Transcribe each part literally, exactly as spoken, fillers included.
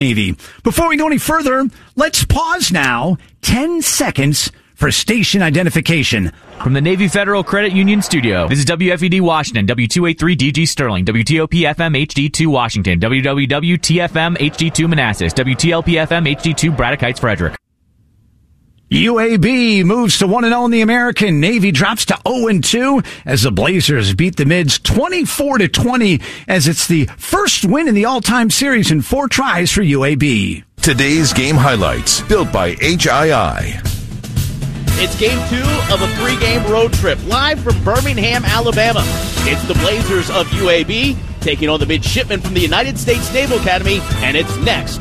Navy. Before we go any further, let's pause now. Ten seconds for station identification. From the Navy Federal Credit Union Studio, this is W F E D Washington, W two eighty-three D G Sterling, W T O P F M H D two Washington, W W W T F M H D two Manassas, W T L P F M H D two Braddock Heights, Frederick. U A B moves to one and oh in the American. Navy drops to oh and two as the Blazers beat the Mids twenty-four to twenty as it's the first win in the all-time series in four tries for U A B. Today's game highlights, built by H I I. It's game two of a three-game road trip, live from Birmingham, Alabama. It's the Blazers of U A B taking on the midshipmen from the United States Naval Academy, and it's next.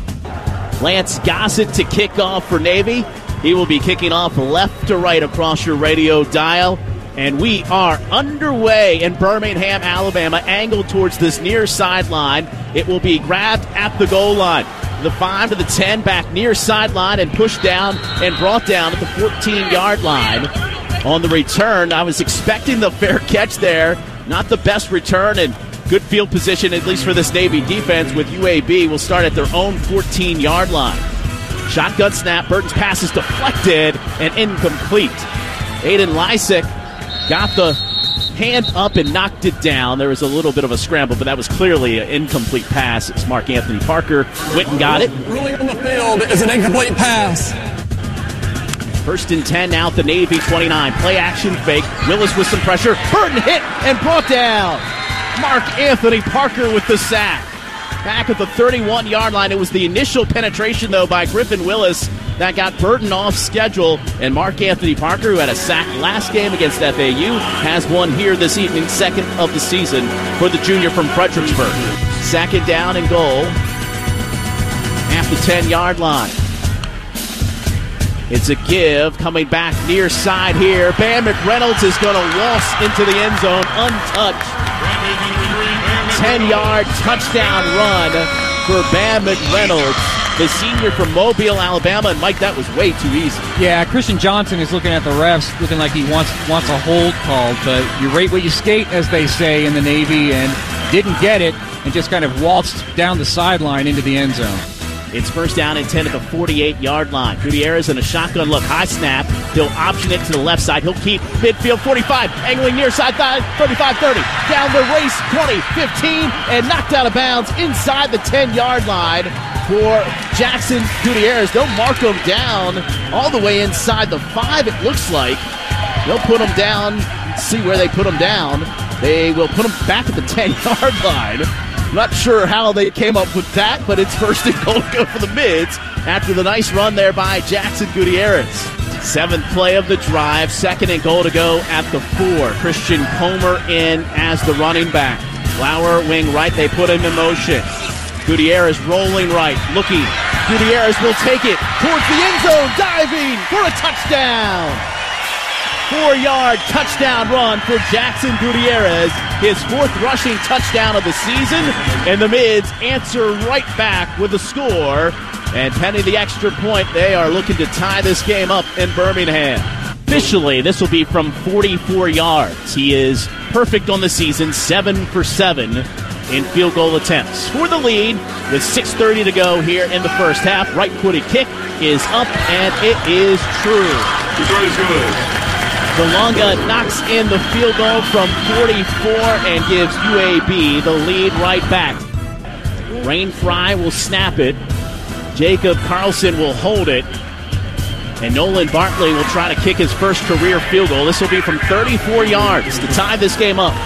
Lance Gossett to kick off for Navy. He will be kicking off left to right across your radio dial. And we are underway in Birmingham, Alabama, angled towards this near sideline. It will be grabbed at the goal line. The five to the ten, back near sideline and pushed down and brought down at the fourteen-yard line. On the return, I was expecting the fair catch there. Not the best return, and good field position, at least for this Navy defense, with U A B will start at their own fourteen-yard line. Shotgun snap, Burton's pass is deflected and incomplete. Aiden Lysick got the hand up and knocked it down. There was a little bit of a scramble, but that was clearly an incomplete pass. It's Mark Anthony Parker. Went and got it. Ruling on the field is an incomplete pass. First and ten now at the Navy twenty-nine. Play action fake. Willis with some pressure. Burton hit and brought down. Mark Anthony Parker with the sack. Back at the thirty-one-yard line. It was the initial penetration, though, by Griffin Willis that got Burton off schedule. And Mark Anthony Parker, who had a sack last game against F A U, has one here this evening, second of the season for the junior from Fredericksburg. Second down and goal at the ten-yard line. It's a give coming back near side here. Bam McReynolds is going to waltz into the end zone untouched. ten-yard touchdown run for Bam McReynolds, the senior from Mobile, Alabama. And, Mike, that was way too easy. Yeah, Christian Johnson is looking at the refs, looking like he wants wants a hold called. But you rate what you skate, as they say in the Navy, and didn't get it and just kind of waltzed down the sideline into the end zone. It's first down and ten at the forty-eight-yard line. Gutierrez in a shotgun look. High snap. He'll option it to the left side. He'll keep midfield forty-five. Angling near side thirty-five thirty. Down the race twenty, fifteen, and knocked out of bounds inside the ten-yard line for Jackson Gutierrez. They'll mark him down all the way inside the five, it looks like. They'll put him down. See where they put him down. They will put him back at the ten-yard line. Not sure how they came up with that, but it's first and goal to go for the Mids after the nice run there by Jackson Gutierrez. Seventh play of the drive, second and goal to go at the four. Christian Comer in as the running back. Lauer wing right, they put him in motion. Gutierrez rolling right, looking. Gutierrez will take it towards the end zone, diving for a touchdown. Four-yard touchdown run for Jackson Gutierrez, his fourth rushing touchdown of the season, and the Mids answer right back with a score. And pending the extra point, they are looking to tie this game up in Birmingham. Officially, this will be from forty-four yards. He is perfect on the season, seven for seven in field goal attempts. For the lead, with six thirty to go here in the first half, right-footed kick is up, and it is true. The throw is good. Delonga knocks in the field goal from forty-four and gives U A B the lead right back. Rain Fry will snap it. Jacob Carlson will hold it. And Nolan Bartley will try to kick his first career field goal. This will be from thirty-four yards to tie this game up.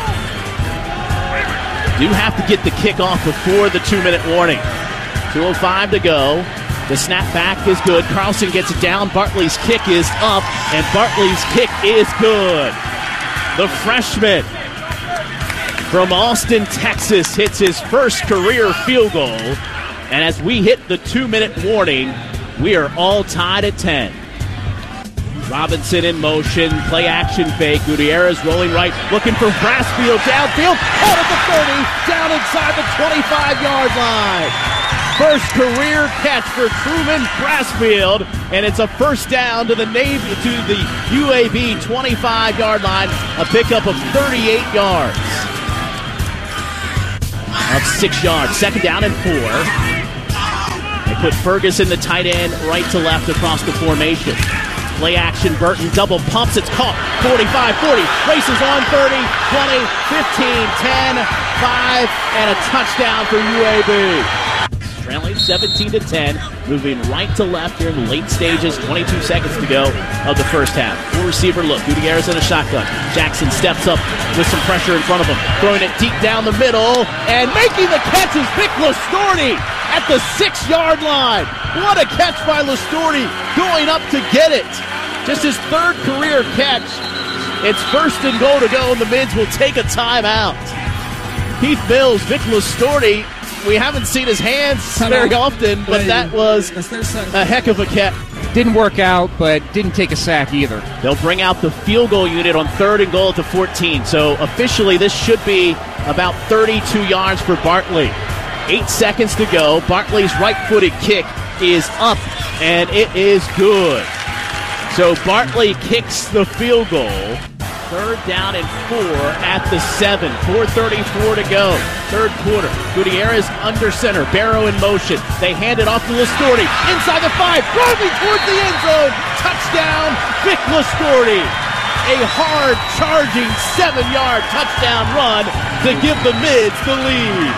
Do have to get the kickoff before the two-minute warning. two oh five to go. The snap back is good. Carlson gets it down. Bartley's kick is up, and Bartley's kick is good. The freshman from Austin, Texas, hits his first career field goal. And as we hit the two-minute warning, we are all tied at ten. Robinson in motion, play action fake. Gutierrez rolling right, looking for Brassfield downfield. Caught at the thirty, down inside the twenty-five-yard line. First career catch for Truman Brassfield, and it's a first down to the Navy, to the U A B twenty-five-yard line, a pickup of thirty-eight yards. Up six yards, second down and four. put Ferguson, the tight end, right to left across the formation. Play action, Burton double pumps, it's caught. forty-five forty, races on thirty, twenty, fifteen, ten, five, and a touchdown for U A B. Trailing seventeen to ten, moving right to left here in the late stages, twenty-two seconds to go of the first half. Full receiver look, Gutierrez in a shotgun. Jackson steps up with some pressure in front of him, throwing it deep down the middle, and making the catch is Vic Listorti at the six-yard line. What a catch by Listorti, going up to get it. Just his third career catch. It's first and goal to go, and the Mids will take a timeout. Heath Mills, Vic Listorti, we haven't seen his hands very often, but that was a heck of a catch. Didn't work out, but didn't take a sack either. They'll bring out the field goal unit on third and goal to fourteen. So officially this should be about thirty-two yards for Bartley. Eight seconds to go. Bartley's right-footed kick is up, and it is good. So Bartley kicks the field goal. Third down and four at the seven. four thirty-four to go. Third quarter. Gutierrez under center. Barrow in motion. They hand it off to Listorti. Inside the five. Driving towards the end zone. Touchdown, Vic Listorti. A hard charging seven-yard touchdown run to give the Mids the lead.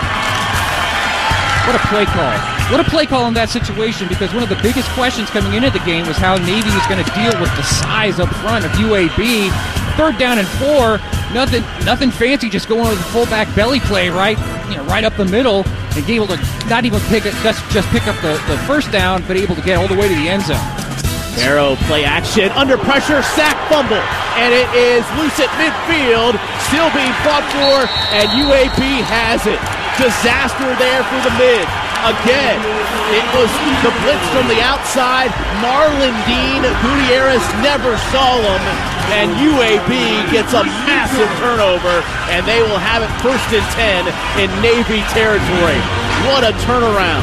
What a play call. What a play call in that situation, because one of the biggest questions coming into the game was how Navy was going to deal with the size up front of U A B. Third down and four, nothing nothing fancy, just going with the fullback belly play right you know, right up the middle, and able to not even pick it, just, just pick up the, the first down, but able to get all the way to the end zone. Barrow play action, under pressure, sack, fumble, and it is loose at midfield, still being fought for, and U A B has it. Disaster there for the Mid. Again, it was the blitz from the outside. Marlon Dean, Gutierrez never saw him, and U A B gets a massive turnover, and they will have it first and ten in Navy territory. What a turnaround.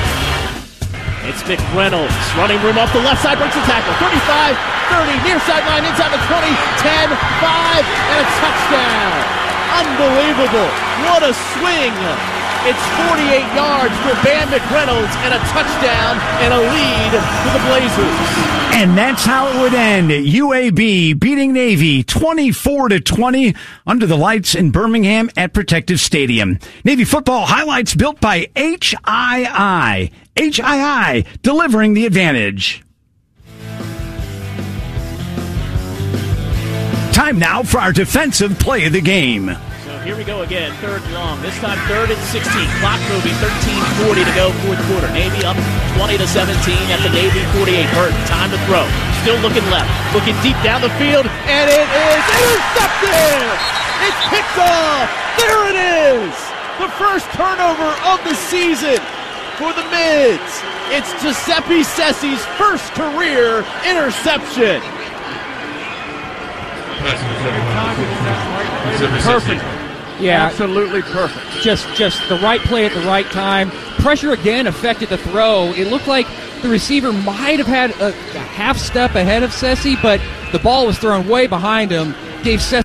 It's McReynolds, running room off the left side, breaks the tackle. thirty-five thirty, near sideline, inside the twenty, ten, five, and a touchdown. Unbelievable. What a swing. It's forty-eight yards for Van McReynolds and a touchdown and a lead for the Blazers. And that's how it would end. U A B beating Navy twenty-four to twenty under the lights in Birmingham at Protective Stadium. Navy football highlights built by H I I. H I I, delivering the advantage. Time now for our defensive play of the game. So here we go again, third and long. This time third and sixteen. Clock moving, thirteen forty to go, fourth quarter. Navy up twenty to seventeen at the Navy forty-eight. Burton, time to throw. Still looking left, looking deep down the field, and it is intercepted! It's picked off! There it is! The first turnover of the season for the Mids. It's Giuseppe Sessi's first career interception. Perfect. Yeah, absolutely perfect. Just just the right play at the right time. Pressure again affected the throw. It looked like the receiver might have had a, a half step ahead of Sessi, but the ball was thrown way behind him. Gave Sessi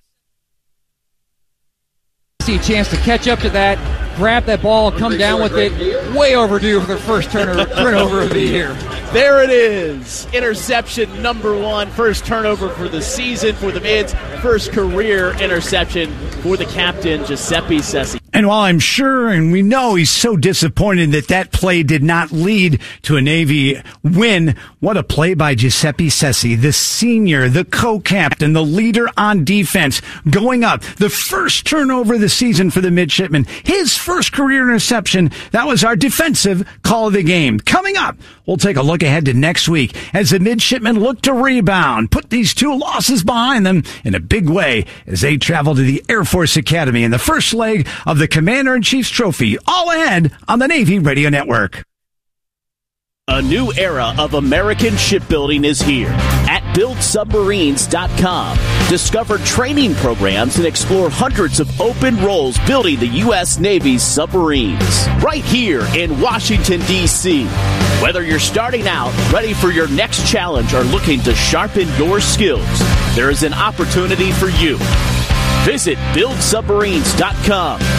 a chance to catch up to that, grab that ball, come down with it. Way overdue for their first turnover, turnover of the year. There it is. Interception number one. First turnover for the season for the Mids. First career interception for the captain, Giuseppe Sessi. And while I'm sure and we know he's so disappointed that that play did not lead to a Navy win, what a play by Giuseppe Sessi, the senior, the co-captain, the leader on defense, going up. The first turnover of the season for the midshipman. His first career interception. That was our defensive call of the game. Coming up, we'll take a look ahead to next week as the midshipmen look to rebound, put these two losses behind them in a big way as they travel to the Air Force Academy in the first leg of the Commander-in-Chief's Trophy, all ahead on the Navy Radio Network. A new era of American shipbuilding is here at build submarines dot com. Discover training programs and explore hundreds of open roles building the U S Navy's submarines. Right here in Washington, D C Whether you're starting out, ready for your next challenge, or looking to sharpen your skills, there is an opportunity for you. Visit build submarines dot com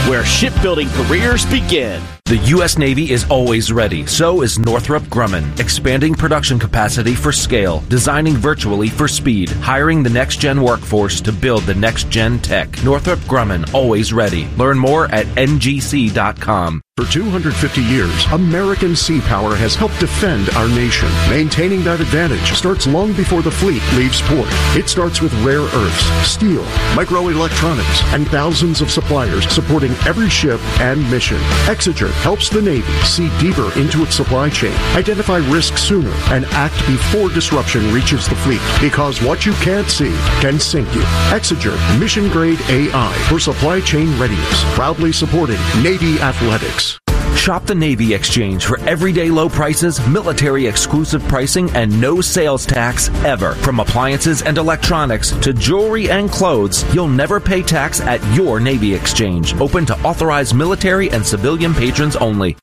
where shipbuilding careers begin. The U S Navy is always ready. So is Northrop Grumman, expanding production capacity for scale, designing virtually for speed, hiring the next-gen workforce to build the next-gen tech. Northrop Grumman, always ready. Learn more at N G C dot com. For two hundred fifty years, American Sea Power has helped defend our nation. Maintaining that advantage starts long before the fleet leaves port. It starts with rare earths, steel, microelectronics, and thousands of suppliers supporting every ship and mission. Exeter helps the Navy see deeper into its supply chain, identify risks sooner, and act before disruption reaches the fleet. Because what you can't see can sink you. Exeter Mission Grade A I for supply chain readiness. Proudly supporting Navy athletics. Shop the Navy Exchange for everyday low prices, military exclusive pricing, and no sales tax ever. From appliances and electronics to jewelry and clothes, you'll never pay tax at your Navy Exchange. Open to authorized military and civilian patrons only.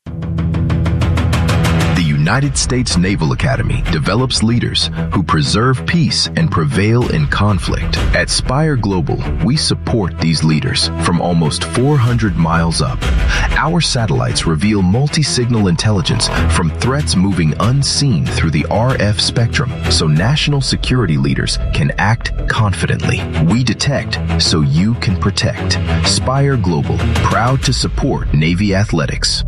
The United States Naval Academy develops leaders who preserve peace and prevail in conflict. At Spire Global, we support these leaders from almost four hundred miles up. Our satellites reveal multi-signal intelligence from threats moving unseen through the R F spectrum, so national security leaders can act confidently. We detect so you can protect. Spire Global, proud to support Navy athletics.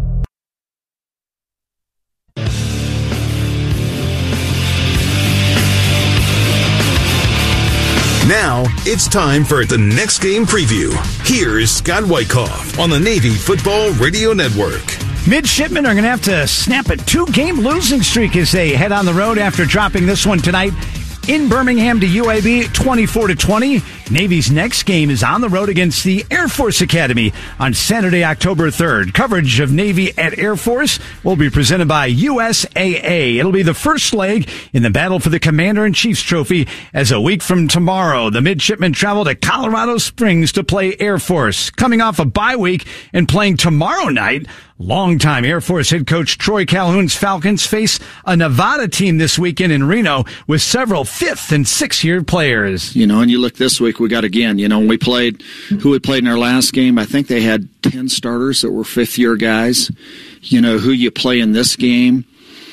Now, it's time for the next game preview. Here is Scott Wyckoff on the Navy Football Radio Network. Midshipmen are going to have to snap a two-game losing streak as they head on the road after dropping this one tonight in Birmingham to U A B, twenty-four to twenty. Navy's next game is on the road against the Air Force Academy on Saturday, October third. Coverage of Navy at Air Force will be presented by U S A A. It'll be the first leg in the battle for the Commander-in-Chief's Trophy, as a week from tomorrow, the midshipmen travel to Colorado Springs to play Air Force. Coming off a bye week and playing tomorrow night, longtime Air Force head coach Troy Calhoun's Falcons face a Nevada team this weekend in Reno with several fifth and sixth year players. You know, and you look this week, we got again, you know, we played, who we played in our last game, I think they had ten starters that were fifth year guys. You know, who you play in this game,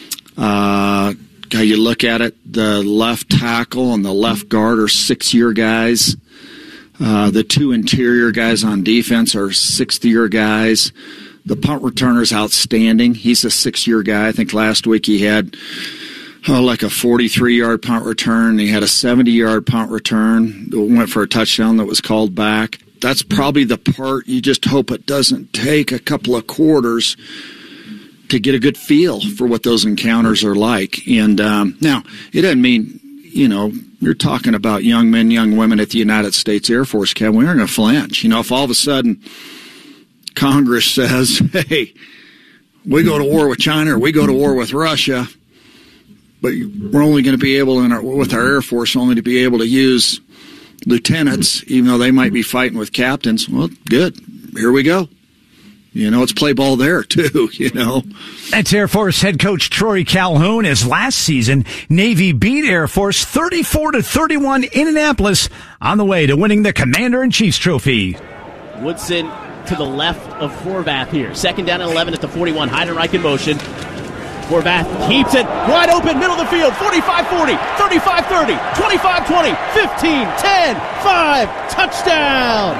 uh, how you look at it, the left tackle and the left guard are six year guys. Uh, the two interior guys on defense are sixth year guys. The punt returner's outstanding. He's a six-year guy. I think last week he had oh, like a forty-three-yard punt return. He had a seventy-yard punt return that went for a touchdown that was called back. That's probably the part you just hope it doesn't take a couple of quarters to get a good feel for what those encounters are like. And um, now, it doesn't mean, you know, you're talking about young men, young women at the United States Air Force, Kevin. We aren't going to flinch. You know, if all of a sudden Congress says, hey, we go to war with China or we go to war with Russia, but we're only going to be able, in our, with our Air Force, only to be able to use lieutenants, even though they might be fighting with captains. Well, good. Here we go. You know, it's play ball there, too, you know. That's Air Force head coach Troy Calhoun, as last season, Navy beat Air Force thirty-four to thirty-one in Annapolis on the way to winning the Commander-in-Chief's Trophy. Woodson to the left of Horvath here. Second down and eleven at the forty-one. Heidenreich in motion. Horvath keeps it wide open, middle of the field. forty-five forty, thirty-five thirty, twenty-five twenty, fifteen ten, five, touchdown!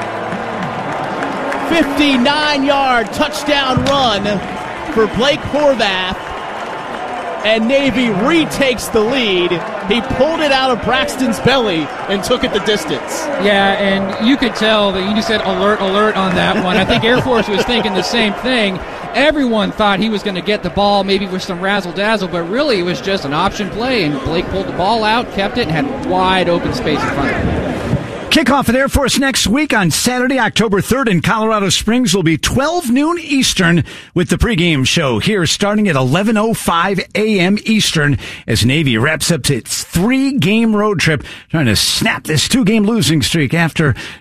fifty-nine-yard touchdown run for Blake Horvath. And Navy retakes the lead. He pulled it out of Braxton's belly and took it the distance. Yeah, and you could tell that you just said alert, alert on that one. I think Air Force was thinking the same thing. Everyone thought he was going to get the ball, maybe with some razzle-dazzle, but really it was just an option play, and Blake pulled the ball out, kept it, and had wide open space in front of him. Kickoff at Air Force next week on Saturday, October third in Colorado Springs will be twelve noon Eastern, with the pregame show here starting at eleven oh five a.m. Eastern as Navy wraps up its three-game road trip, trying to snap this two-game losing streak after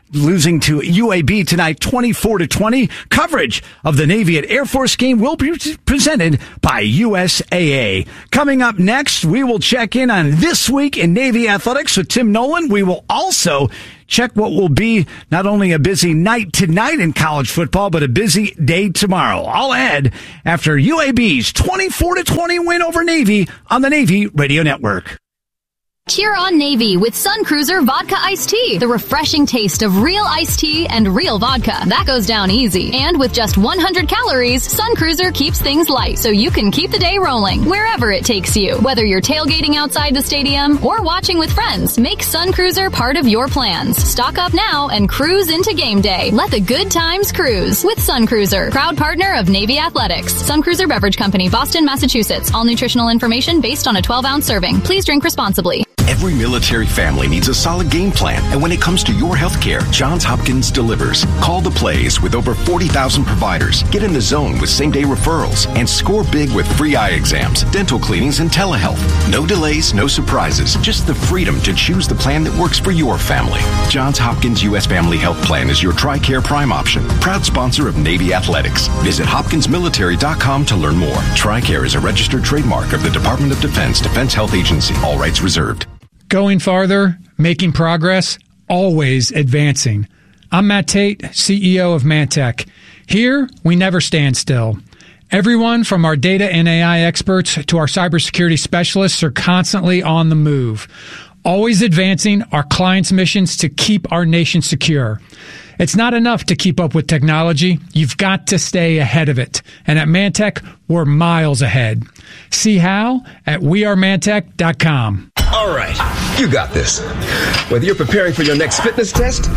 losing to U A B tonight, twenty-four to twenty. Coverage of the Navy at Air Force game will be presented by U S A A. Coming up next, we will check in on this week in Navy athletics with Tim Nolan. We will also check what will be not only a busy night tonight in college football, but a busy day tomorrow. All ahead after U A B's twenty-four to twenty win over Navy on the Navy Radio Network. Cheer on Navy with Sun Cruiser Vodka Iced Tea. The refreshing taste of real iced tea and real vodka. That goes down easy. And with just one hundred calories, Sun Cruiser keeps things light so you can keep the day rolling wherever it takes you. Whether you're tailgating outside the stadium or watching with friends, make Sun Cruiser part of your plans. Stock up now and cruise into game day. Let the good times cruise with Sun Cruiser. Proud partner of Navy Athletics. Sun Cruiser Beverage Company, Boston, Massachusetts. All nutritional information based on a twelve ounce serving. Please drink responsibly. Every military family needs a solid game plan, and when it comes to your health care, Johns Hopkins delivers. Call the plays with over forty thousand providers. Get in the zone with same-day referrals, and score big with free eye exams, dental cleanings, and telehealth. No delays, no surprises, just the freedom to choose the plan that works for your family. Johns Hopkins U S Family Health Plan is your TRICARE Prime option. Proud sponsor of Navy Athletics. Visit hopkins military dot com to learn more. TRICARE is a registered trademark of the Department of Defense, Defense Health Agency. All rights reserved. Going farther, making progress, always advancing. I'm Matt Tate, C E O of Mantech. Here, we never stand still. Everyone from our data and A I experts to our cybersecurity specialists are constantly on the move, always advancing our clients' missions to keep our nation secure. It's not enough to keep up with technology. You've got to stay ahead of it. And at Mantech, we're miles ahead. See how at we are mantech dot com. All right, you got this. Whether you're preparing for your next fitness test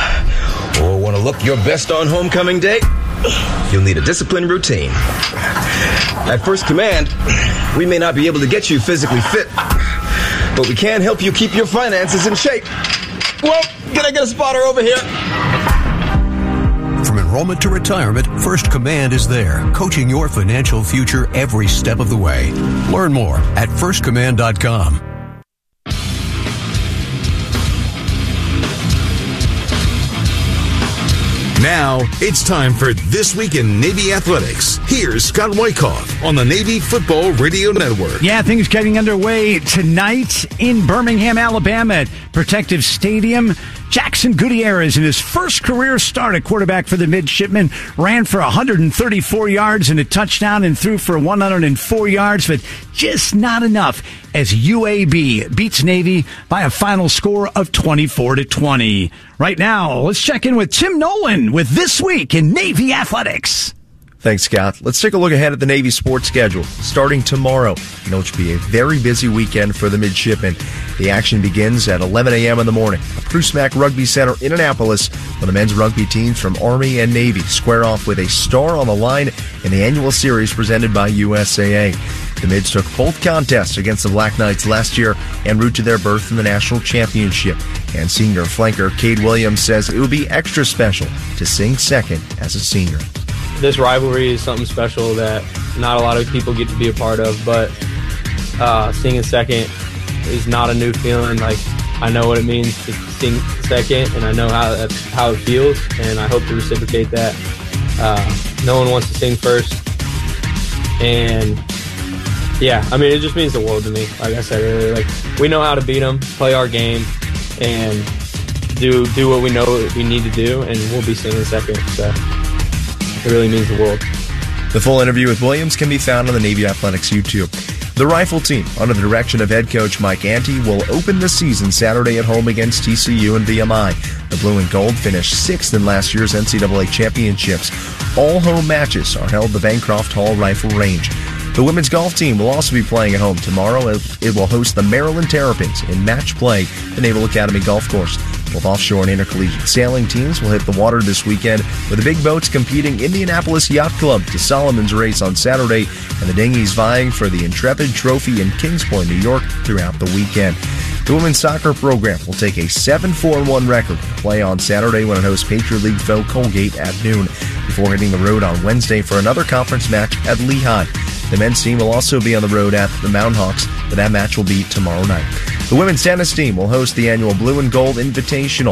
or want to look your best on homecoming day, you'll need a disciplined routine. At First Command, we may not be able to get you physically fit, but we can help you keep your finances in shape. Well, can I get a spotter over here? From enrollment to retirement, First Command is there, coaching your financial future every step of the way. Learn more at first command dot com. Now, it's time for This Week in Navy Athletics. Here's Scott Wyckoff on the Navy Football Radio Network. Yeah, things getting underway tonight in Birmingham, Alabama at Protective Stadium. Jackson Gutierrez, in his first career start at quarterback for the Midshipmen, ran for one hundred thirty-four yards and a touchdown and threw for one hundred four yards, but just not enough as U A B beats Navy by a final score of twenty-four to twenty. Right now, let's check in with Tim Nolan with This Week in Navy Athletics. Thanks, Scott. Let's take a look ahead at the Navy sports schedule. Starting tomorrow, you know, it should be a very busy weekend for the midshipmen. The action begins at eleven a.m. in the morning at Prusmack Rugby Center in Annapolis, when the men's rugby teams from Army and Navy square off with a star on the line in the annual series presented by U S A A. The Mids took both contests against the Black Knights last year en route to their berth in the national championship. And senior flanker Cade Williams says it would be extra special to sing second as a senior. This rivalry is something special that not a lot of people get to be a part of, but uh, singing second is not a new feeling. Like, I know what it means to sing second, and I know how that's how it feels, and I hope to reciprocate that. Uh, no one wants to sing first, and yeah, I mean, it just means the world to me. Like I said earlier, like, we know how to beat them, play our game, and do do what we know we need to do, and we'll be singing second. So it really means the world. The full interview with Williams can be found on the Navy Athletics YouTube. The rifle team, under the direction of head coach Mike Ante, will open the season Saturday at home against T C U and V M I. The blue and gold finished sixth in last year's N C double A championships. All home matches are held at the Bancroft Hall Rifle Range. The women's golf team will also be playing at home tomorrow. It will host the Maryland Terrapins in match play at the Naval Academy Golf Course. Both offshore and intercollegiate sailing teams will hit the water this weekend, with the big boats competing Indianapolis Yacht Club to Solomon's Race on Saturday, and the dinghies vying for the Intrepid Trophy in Kings Point, New York, throughout the weekend. The women's soccer program will take a seven four one record to play on Saturday when it hosts Patriot League foe Colgate at noon, before hitting the road on Wednesday for another conference match at Lehigh. The men's team will also be on the road at the Mountain Hawks, but that match will be tomorrow night. The women's tennis team will host the annual Blue and Gold Invitational.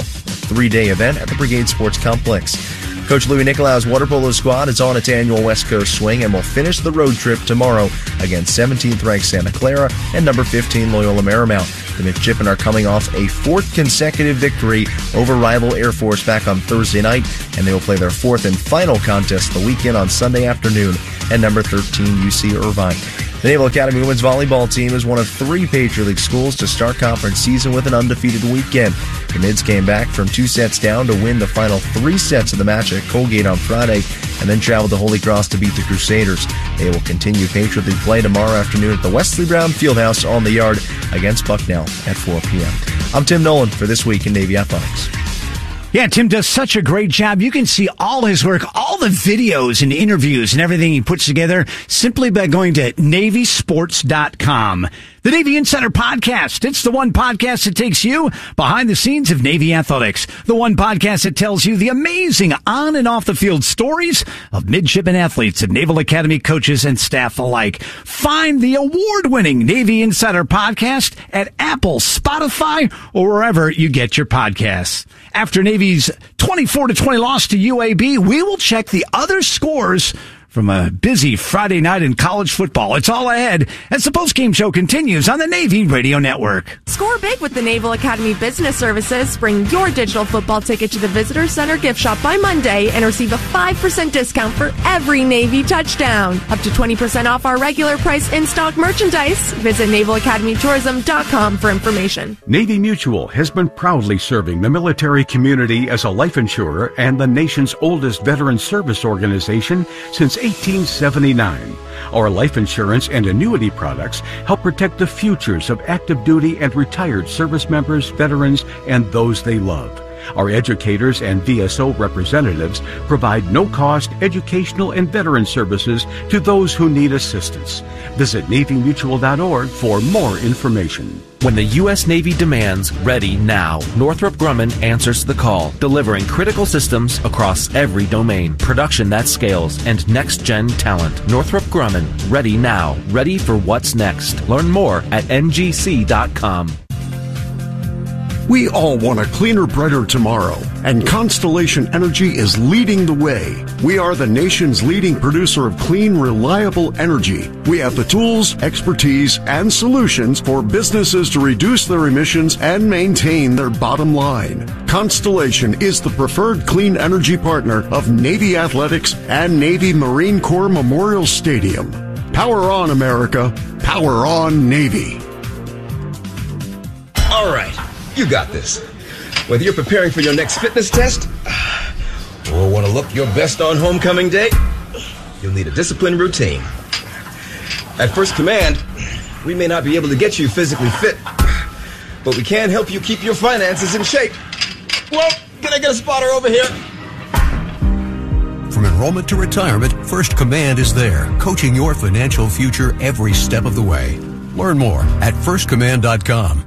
three-day event at the Brigade Sports Complex. Coach Louis Nicolaou's water polo squad is on its annual West Coast swing and will finish the road trip tomorrow against seventeenth-ranked Santa Clara and number fifteen Loyola Marymount. The Midshipmen are coming off a fourth consecutive victory over rival Air Force back on Thursday night, and they will play their fourth and final contest of the weekend on Sunday afternoon at number thirteen U C Irvine. The Naval Academy women's volleyball team is one of three Patriot League schools to start conference season with an undefeated weekend. The Mids came back from two sets down to win the final three sets of the match at Colgate on Friday and then traveled to Holy Cross to beat the Crusaders. They will continue Patriot League play tomorrow afternoon at the Wesley Brown Fieldhouse on the Yard against Bucknell at four p.m. I'm Tim Nolan for This Week in Navy Athletics. Yeah, Tim does such a great job. You can see all his work, all the videos and interviews and everything he puts together simply by going to Navy Sports dot com. The Navy Insider Podcast. It's the one podcast that takes you behind the scenes of Navy athletics. The one podcast that tells you the amazing on and off the field stories of midshipmen athletes and Naval Academy coaches and staff alike. Find the award-winning Navy Insider Podcast at Apple, Spotify, or wherever you get your podcasts. After Navy's twenty-four to twenty loss to U A B, we will check the other scores from a busy Friday night in college football. It's all ahead as the postgame show continues on the Navy Radio Network. Score big with the Naval Academy Business Services. Bring your digital football ticket to the Visitor Center gift shop by Monday and receive a five percent discount for every Navy touchdown. Up to twenty percent off our regular price in-stock merchandise. Visit naval academy tourism dot com for information. Navy Mutual has been proudly serving the military community as a life insurer and the nation's oldest veteran service organization since eighteen seventy-nine. Our life insurance and annuity products help protect the futures of active duty and retired service members, veterans, and those they love. Our educators and V S O representatives provide no-cost educational and veteran services to those who need assistance. Visit Navy Mutual dot org for more information. When the U S Navy demands ready now, Northrop Grumman answers the call, delivering critical systems across every domain, production that scales, and next-gen talent. Northrop Grumman, ready now, ready for what's next. Learn more at N G C dot com. We all want a cleaner, brighter tomorrow, and Constellation Energy is leading the way. We are the nation's leading producer of clean, reliable energy. We have the tools, expertise, and solutions for businesses to reduce their emissions and maintain their bottom line. Constellation is the preferred clean energy partner of Navy Athletics and Navy Marine Corps Memorial Stadium. Power on, America. Power on, Navy. All right. You got this. Whether you're preparing for your next fitness test or want to look your best on homecoming day, you'll need a disciplined routine. At First Command, we may not be able to get you physically fit, but we can help you keep your finances in shape. Well, can I get a spotter over here? From enrollment to retirement, First Command is there, coaching your financial future every step of the way. Learn more at first command dot com.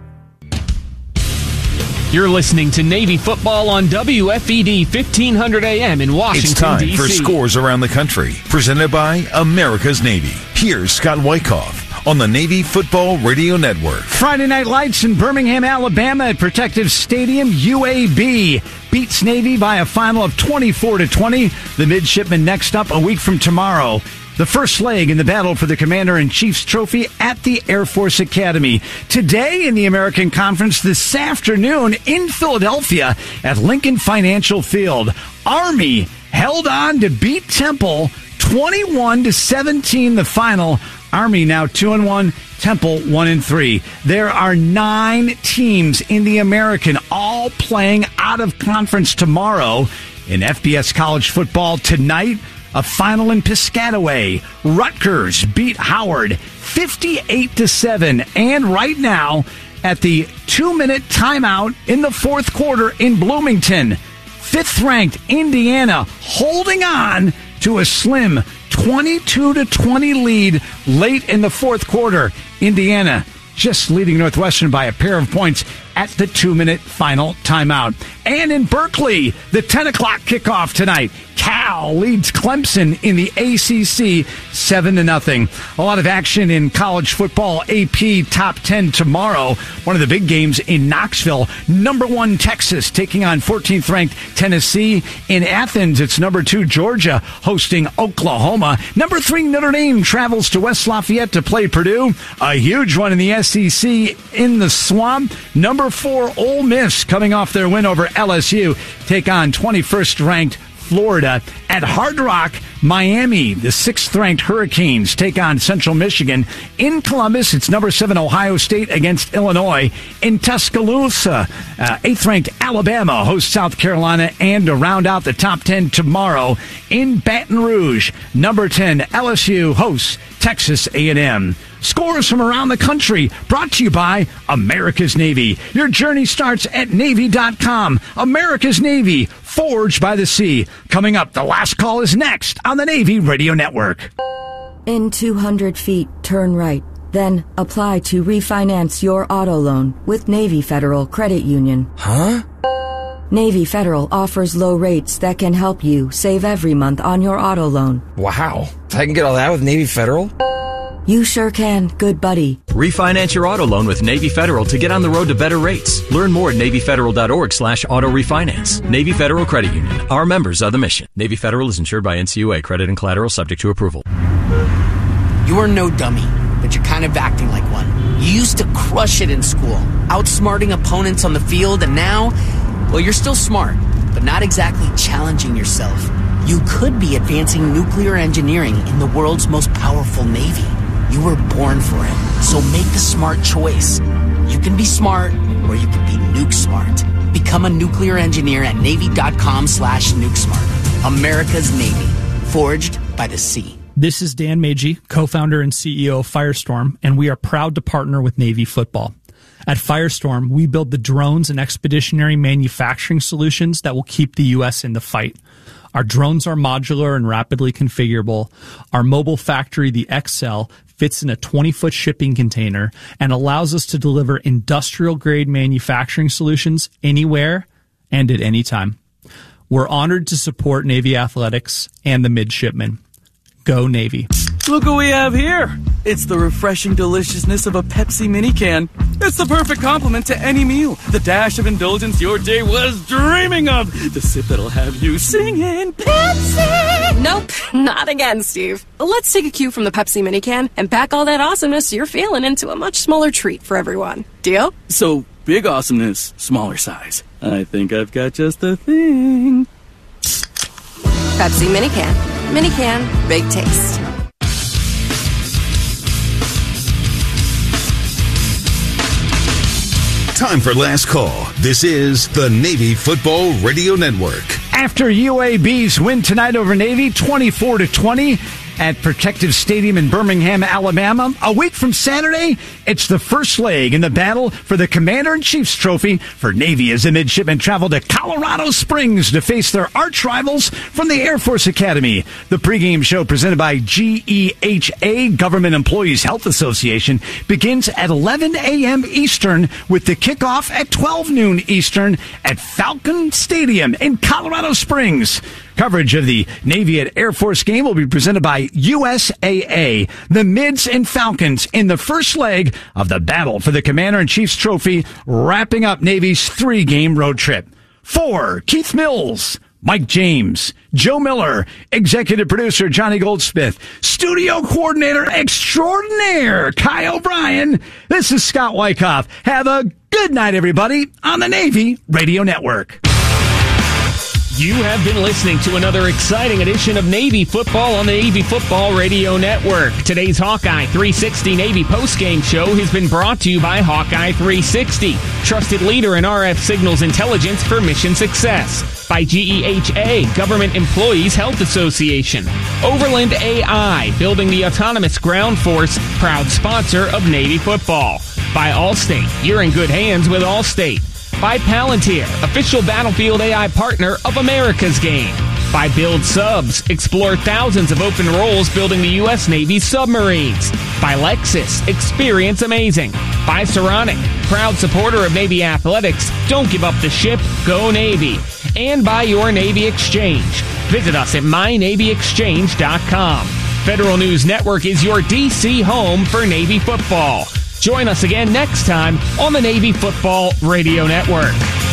You're listening to Navy football on W F E D fifteen hundred A M in Washington, It's time D C for Scores Around the Country, presented by America's Navy. Here's Scott Wyckoff on the Navy Football Radio Network. Friday Night Lights in Birmingham, Alabama at Protective Stadium. U A B beats Navy by a final of twenty-four to twenty. The midshipmen next up a week from tomorrow. The first leg in the battle for the Commander-in-Chief's trophy at the Air Force Academy. Today in the American Conference, this afternoon in Philadelphia at Lincoln Financial Field. Army held on to beat Temple twenty-one to seventeen, the final. Army now two and one, Temple one and three. There are nine teams in the American, all playing out of conference tomorrow. In F B S college football tonight, a final in Piscataway. Rutgers beat Howard fifty-eight to seven. And right now, at the two-minute timeout in the fourth quarter in Bloomington, fifth-ranked Indiana holding on to a slim twenty-two to twenty lead late in the fourth quarter. Indiana just leading Northwestern by a pair of points. at the two-minute final timeout. And in Berkeley, the ten o'clock kickoff tonight. Cal leads Clemson in the A C C seven to nothing. A lot of action in college football. A P top ten tomorrow. One of the big games in Knoxville. Number one Texas taking on fourteenth ranked Tennessee. In Athens, it's number two Georgia hosting Oklahoma. Number three Notre Dame travels to West Lafayette to play Purdue. A huge one in the S E C in the Swamp. Number four Ole Miss coming off their win over L S U take on twenty-first ranked Florida. At Hard Rock, Miami, the sixth-ranked Hurricanes take on Central Michigan. In Columbus, it's number seven Ohio State against Illinois. In Tuscaloosa, uh, eighth-ranked Alabama hosts South Carolina. And to round out the top ten tomorrow, in Baton Rouge, number ten L S U hosts Texas A and M. Scores from around the country brought to you by America's Navy. Your journey starts at Navy dot com. America's Navy, forged by the sea. Coming up, the last call is next on the Navy Radio Network. In two hundred feet, turn right. Then apply to refinance your auto loan with Navy Federal Credit Union. Huh? Navy Federal offers low rates that can help you save every month on your auto loan. Wow. I can get all that with Navy Federal? You sure can, good buddy. Refinance your auto loan with Navy Federal to get on the road to better rates. Learn more at Navy Federal dot org slash auto refinance. Navy Federal Credit Union. Our members are the mission. Navy Federal is insured by N C U A. Credit and collateral subject to approval. You are no dummy, but you're kind of acting like one. You used to crush it in school, outsmarting opponents on the field, and now, well, you're still smart, but not exactly challenging yourself. You could be advancing nuclear engineering in the world's most powerful navy. You were born for it, so make the smart choice. You can be smart, or you can be nuke smart. Become a nuclear engineer at Navy dot com slash nuke smart. America's Navy, forged by the sea. This is Dan Magee, co-founder and C E O of Firestorm, and we are proud to partner with Navy Football. At Firestorm, we build the drones and expeditionary manufacturing solutions that will keep the U S in the fight. Our drones are modular and rapidly configurable. Our mobile factory, the X L, fits in a twenty-foot shipping container and allows us to deliver industrial-grade manufacturing solutions anywhere and at any time. We're honored to support Navy athletics and the midshipmen. Go Navy. Look what we have here. It's the refreshing deliciousness of a Pepsi mini can. It's the perfect complement to any meal. The dash of indulgence your day was dreaming of. The sip that'll have you singing Pepsi. Nope, not again, Steve. Let's take a cue from the Pepsi mini can and pack all that awesomeness you're feeling into a much smaller treat for everyone. Deal? So, big awesomeness, smaller size. I think I've got just the thing. Pepsi mini can. Mini can, big taste. Time for last call. This is the Navy Football Radio Network. After U A B's win tonight over Navy, twenty-four to twenty at Protective Stadium in Birmingham, Alabama. A week from Saturday, it's the first leg in the battle for the Commander-in-Chief's Trophy for Navy as the midshipmen travel to Colorado Springs to face their arch rivals from the Air Force Academy. The pregame show presented by G E H A, Government Employees Health Association, begins at eleven a.m. Eastern with the kickoff at twelve noon Eastern at Falcon Stadium in Colorado Springs. Coverage of the Navy at Air Force game will be presented by U S A A. The Mids and Falcons in the first leg of the battle for the Commander-in-Chief's Trophy, wrapping up Navy's three-game road trip. For Keith Mills, Mike James, Joe Miller, executive producer Johnny Goldsmith, studio coordinator extraordinaire Kai O'Brien, this is Scott Wyckoff. Have a good night, everybody, on the Navy Radio Network. You have been listening to another exciting edition of Navy Football on the Navy Football Radio Network. Today's Hawkeye three sixty Navy postgame show has been brought to you by Hawkeye three sixty, trusted leader in R F signals intelligence for mission success. By G E H A, Government Employees Health Association. Overland A I, building the autonomous ground force, proud sponsor of Navy Football. By Allstate, you're in good hands with Allstate. By Palantir, official Battlefield A I partner of America's Game. By Build Subs, explore thousands of open roles building the U S Navy submarines. By Lexus, experience amazing. By Saronic, proud supporter of Navy athletics, don't give up the ship, go Navy. And by Your Navy Exchange. Visit us at my navy exchange dot com. Federal News Network is your D C home for Navy football. Join us again next time on the Navy Football Radio Network.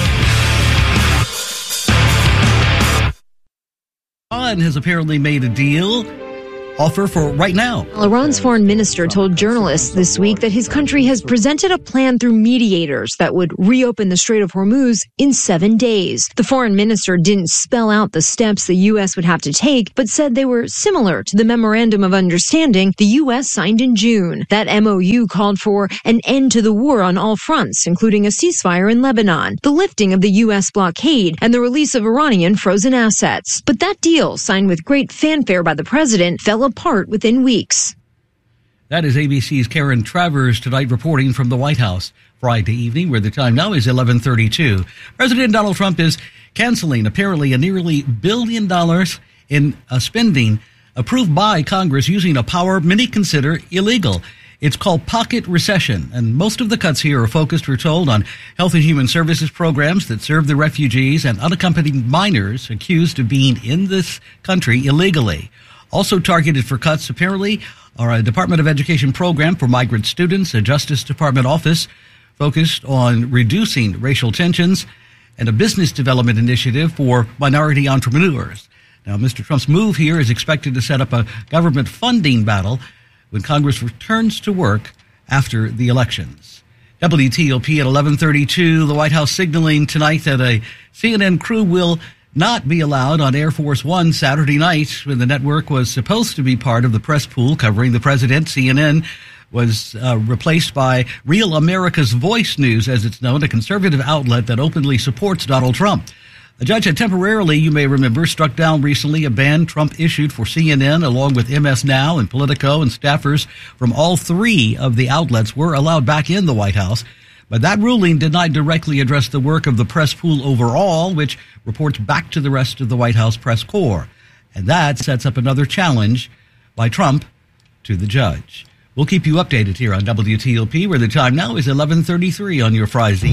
Iran has apparently made a deal offer for right now. Iran's foreign minister told journalists this week that his country has presented a plan through mediators that would reopen the Strait of Hormuz in seven days. The foreign minister didn't spell out the steps the U S would have to take, but said they were similar to the Memorandum of Understanding the U S signed in June. That M O U called for an end to the war on all fronts, including a ceasefire in Lebanon, the lifting of the U S blockade, and the release of Iranian frozen assets. But that deal, signed with great fanfare by the president, fell apart within weeks. That is A B C's Karen Travers tonight reporting from the White House Friday evening, where the time now is eleven thirty-two. President Donald Trump is canceling apparently a nearly billion dollars in uh, spending approved by Congress using a power many consider illegal. It's called pocket recession, and most of the cuts here are focused, we're told, on health and human services programs that serve the refugees and unaccompanied minors accused of being in this country illegally. Also targeted for cuts, apparently, are a Department of Education program for migrant students, a Justice Department office focused on reducing racial tensions, and a business development initiative for minority entrepreneurs. Now, Mister Trump's move here is expected to set up a government funding battle when Congress returns to work after the elections. W T O P at eleven thirty-two, the White House signaling tonight that a C N N crew will not be allowed on Air Force One Saturday night when the network was supposed to be part of the press pool covering the president. C N N was uh, replaced by Real America's Voice News, as it's known, a conservative outlet that openly supports Donald Trump. A judge had temporarily, you may remember, struck down recently a ban Trump issued for C N N, along with M S Now and Politico, and staffers from all three of the outlets were allowed back in the White House. But that ruling did not directly address the work of the press pool overall, which reports back to the rest of the White House press corps. And that sets up another challenge by Trump to the judge. We'll keep you updated here on W T O P, where the time now is eleven thirty-three on your Friday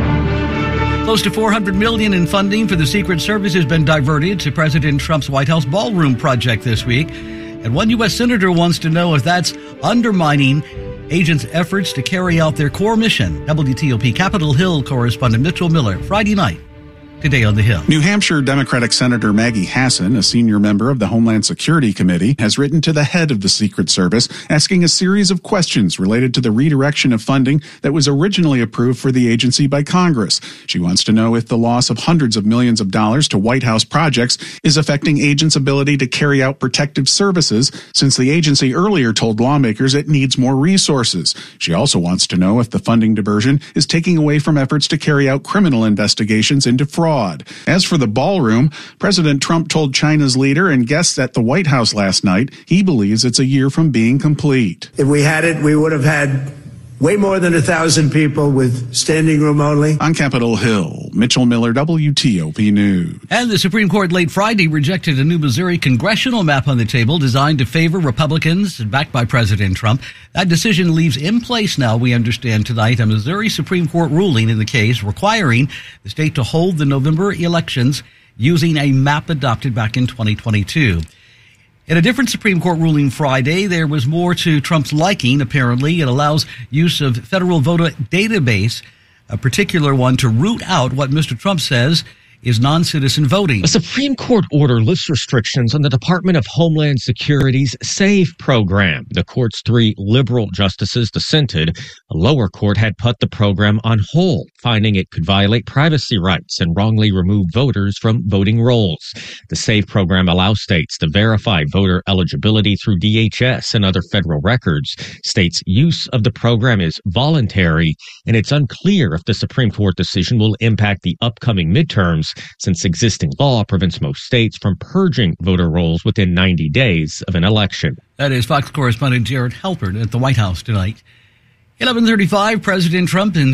evening. Close to four hundred million dollars in funding for the Secret Service has been diverted to President Trump's White House ballroom project this week. And one U S senator wants to know if that's undermining agents' efforts to carry out their core mission. W T O P Capitol Hill correspondent Mitchell Miller, Friday night, today on the Hill. New Hampshire Democratic Senator Maggie Hassan, a senior member of the Homeland Security Committee, has written to the head of the Secret Service asking a series of questions related to the redirection of funding that was originally approved for the agency by Congress. She wants to know if the loss of hundreds of millions of dollars to White House projects is affecting agents' ability to carry out protective services, since the agency earlier told lawmakers it needs more resources. She also wants to know if the funding diversion is taking away from efforts to carry out criminal investigations into fraud. Fraud. As for the ballroom, President Trump told China's leader and guests at the White House last night he believes it's a year from being complete. If we had it, we would have had way more than a thousand people with standing room only. On Capitol Hill, Mitchell Miller, W T O P News. And the Supreme Court late Friday rejected a new Missouri congressional map on the table designed to favor Republicans backed by President Trump. That decision leaves in place now, we understand tonight, a Missouri Supreme Court ruling in the case requiring the state to hold the November elections using a map adopted back in twenty twenty-two. In a different Supreme Court ruling Friday, there was more to Trump's liking, apparently. It allows use of federal voter database, a particular one, to root out what Mister Trump says is non-citizen voting. A Supreme Court order lifts restrictions on the Department of Homeland Security's SAVE program. The court's three liberal justices dissented. A lower court had put the program on hold, finding it could violate privacy rights and wrongly remove voters from voting rolls. The SAVE program allows states to verify voter eligibility through D H S and other federal records. States' use of the program is voluntary, and it's unclear if the Supreme Court decision will impact the upcoming midterms, since existing law prevents most states from purging voter rolls within ninety days of an election. That is Fox correspondent Jared Halpern at the White House tonight. eleven thirty-five, President Trump and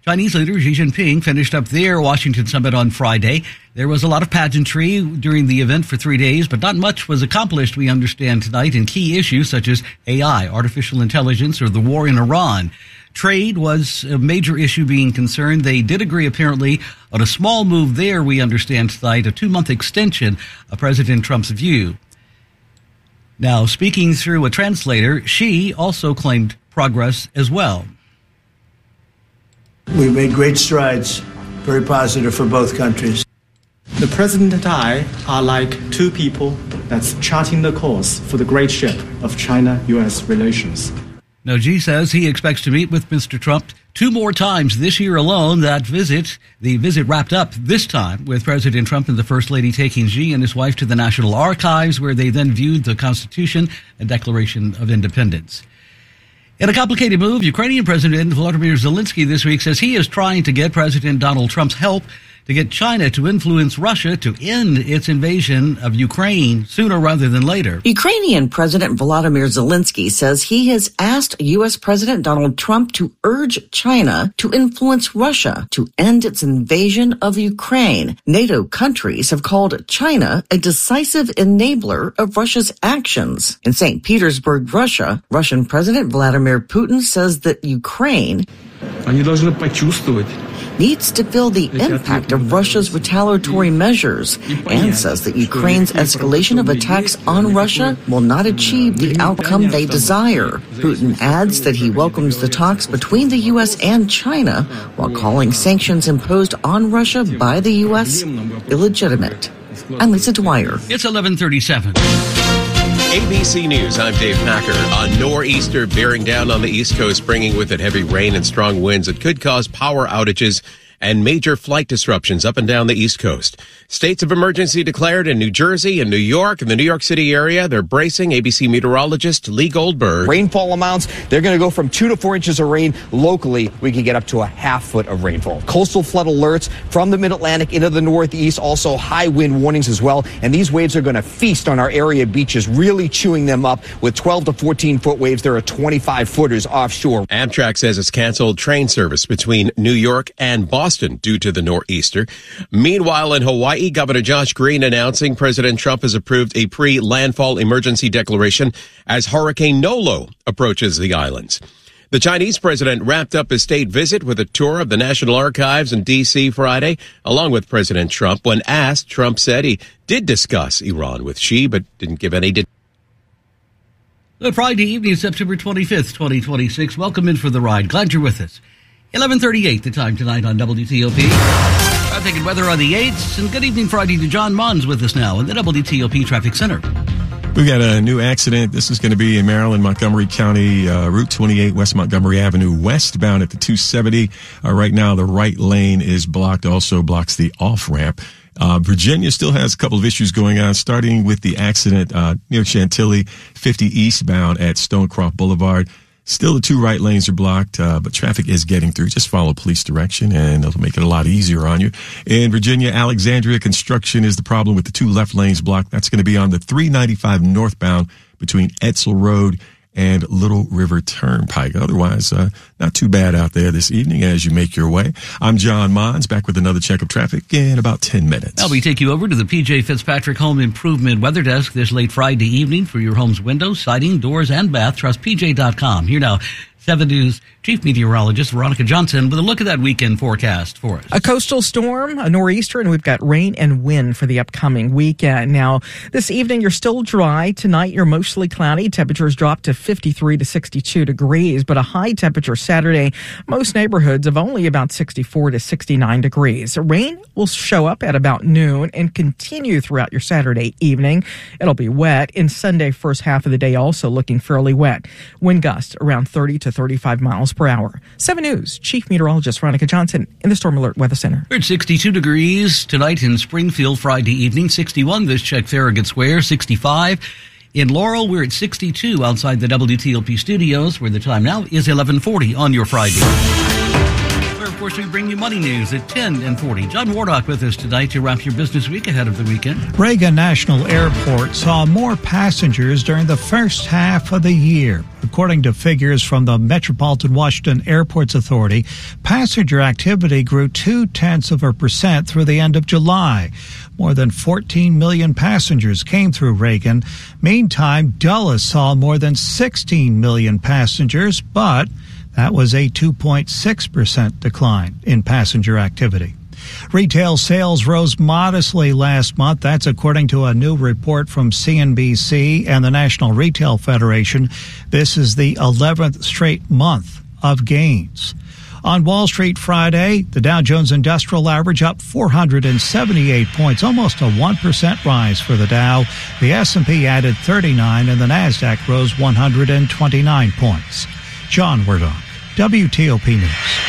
Chinese leader Xi Jinping finished up their Washington summit on Friday. There was a lot of pageantry during the event for three days, but not much was accomplished, we understand tonight, in key issues such as A I, artificial intelligence, or the war in Iran. Trade was a major issue being concerned. They did agree, apparently, on a small move there, we understand tonight, a two-month extension of President Trump's view. Now, speaking through a translator, Xi also claimed progress as well. We've made great strides, very positive for both countries. The President and I are like two people that's charting the course for the great ship of China-U S relations. Now, Xi says he expects to meet with Mister Trump two more times this year alone. That visit, the visit wrapped up this time with President Trump and the First Lady taking Xi and his wife to the National Archives, where they then viewed the Constitution and Declaration of Independence. In a complicated move, Ukrainian President Volodymyr Zelensky this week says he is trying to get President Donald Trump's help to get China to influence Russia to end its invasion of Ukraine sooner rather than later. Ukrainian President Volodymyr Zelensky says he has asked U S. President Donald Trump to urge China to influence Russia to end its invasion of Ukraine. NATO countries have called China a decisive enabler of Russia's actions. In Saint Petersburg, Russia, Russian President Vladimir Putin says that Ukraine needs to feel the impact of Russia's retaliatory measures and says that Ukraine's escalation of attacks on Russia will not achieve the outcome they desire. Putin adds that he welcomes the talks between the U S and China while calling sanctions imposed on Russia by the U S illegitimate. I'm Lisa Dwyer. It's eleven thirty-seven. A B C News, I'm Dave Packer. A nor'easter bearing down on the East Coast, bringing with it heavy rain and strong winds that could cause power outages and major flight disruptions up and down the East Coast. States of emergency declared in New Jersey and New York and the New York City area. They're bracing. A B C meteorologist Lee Goldberg. Rainfall amounts, they're going to go from two to four inches of rain. Locally, we could get up to a half foot of rainfall. Coastal flood alerts from the mid-Atlantic into the Northeast. Also high wind warnings as well. And these waves are going to feast on our area beaches, really chewing them up with twelve to fourteen foot waves. There are twenty-five footers offshore. Amtrak says it's canceled train service between New York and Boston due to the nor'easter. Meanwhile, in Hawaii, Governor Josh Green announcing President Trump has approved a pre-landfall emergency declaration as Hurricane Nolo approaches the islands. The Chinese president wrapped up his state visit with a tour of the National Archives in D C Friday, along with President Trump. When asked, Trump said he did discuss Iran with Xi, but didn't give any details. Good Friday evening, September twenty-fifth, twenty twenty-six. Welcome in for the ride. Glad you're with us. eleven thirty-eight the time tonight on W T O P. Traffic and weather on the eights. And good evening Friday to John Mons with us now in the W T O P Traffic Center. We've got a new accident. This is going to be in Maryland, Montgomery County, uh, Route twenty-eight, West Montgomery Avenue, westbound at the two seventy. Uh, right now, the right lane is blocked, also blocks the off-ramp. Uh, Virginia still has a couple of issues going on, starting with the accident uh, near Chantilly, fifty eastbound at Stonecroft Boulevard. Still, the two right lanes are blocked, uh, but traffic is getting through. Just follow police direction, and it'll make it a lot easier on you. In Virginia, Alexandria, construction is the problem with the two left lanes blocked. That's going to be on the three ninety-five northbound between Edsel Road and Little River Turnpike. Otherwise, uh, not too bad out there this evening as you make your way. I'm John Mons, back with another check of traffic in about ten minutes. Now we take you over to the P J Fitzpatrick Home Improvement Weather Desk this late Friday evening for your home's windows, siding, doors, and bath. Trust P J dot com. Here now, seven News Chief Meteorologist Veronica Johnson with a look at that weekend forecast for us. A coastal storm, a nor'easter, and we've got rain and wind for the upcoming weekend. Now, this evening you're still dry. Tonight you're mostly cloudy. Temperatures drop to fifty-three to sixty-two degrees, but a high temperature Saturday. Most neighborhoods of only about sixty-four to sixty-nine degrees. Rain will show up at about noon and continue throughout your Saturday evening. It'll be wet. In Sunday, first half of the day also looking fairly wet. Wind gusts around thirty to thirty-five miles per hour. seven News Chief Meteorologist Veronica Johnson in the Storm Alert Weather Center. We're at sixty-two degrees tonight in Springfield Friday evening, sixty-one this check Farragut Square, sixty-five. In Laurel, we're at sixty-two outside the W T O P studios, where the time now is eleven forty on your Friday. Where, of course, we bring you money news at ten and forty. John Wardock with us tonight to wrap your business week ahead of the weekend. Reagan National Airport saw more passengers during the first half of the year. According to figures from the Metropolitan Washington Airports Authority, passenger activity grew two-tenths of a percent through the end of July. More than fourteen million passengers came through Reagan. Meantime, Dulles saw more than sixteen million passengers, but that was a two point six percent decline in passenger activity. Retail sales rose modestly last month. That's according to a new report from C N B C and the National Retail Federation. This is the eleventh straight month of gains. On Wall Street Friday, the Dow Jones Industrial Average up four hundred seventy-eight points, almost a one percent rise for the Dow. The S and P added thirty-nine, and the Nasdaq rose one hundred twenty-nine points. John Wardock, W T O P News.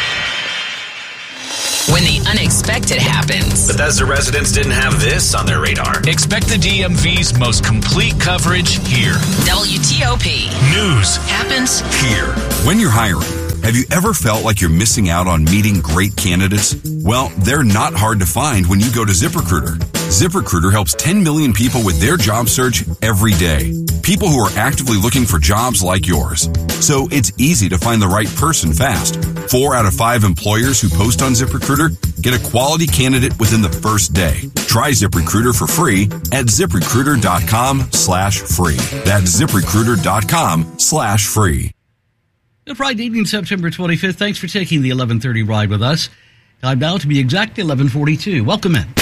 When the unexpected happens. Bethesda residents didn't have this on their radar. Expect the D M V's most complete coverage here. W T O P. News happens here. When you're hiring, have you ever felt like you're missing out on meeting great candidates? Well, they're not hard to find when you go to ZipRecruiter. ZipRecruiter helps ten million people with their job search every day. People who are actively looking for jobs like yours. So it's easy to find the right person fast. Four out of five employers who post on ZipRecruiter get a quality candidate within the first day. Try ZipRecruiter for free at ZipRecruiter.com slash free. That's ZipRecruiter.com slash free. Good Friday evening, September twenty-fifth. Thanks for taking the eleven thirty ride with us. Time now to be exact, eleven forty-two. Welcome in.